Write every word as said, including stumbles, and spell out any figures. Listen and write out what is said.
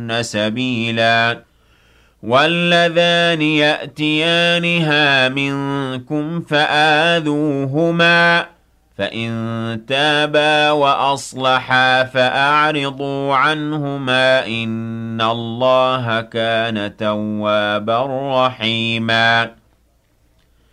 يهتدون سبيلا واللذان يأتيانها منكم فآذوهما فإن تابا وأصلحا فأعرضوا عنهما إن الله كان توابا رحيما